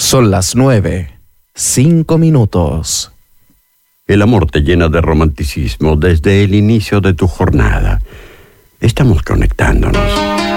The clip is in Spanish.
Son las 9:05. El amor te llena de romanticismo desde el inicio de tu jornada. Estamos conectándonos.